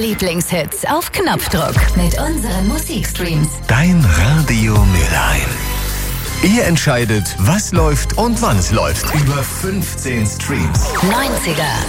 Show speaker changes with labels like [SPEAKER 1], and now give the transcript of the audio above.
[SPEAKER 1] Lieblingshits auf Knopfdruck mit unseren Musikstreams.
[SPEAKER 2] Dein Radio Mülheim. Ihr entscheidet, was läuft und wann es läuft. Über 15 Streams.
[SPEAKER 1] 90er,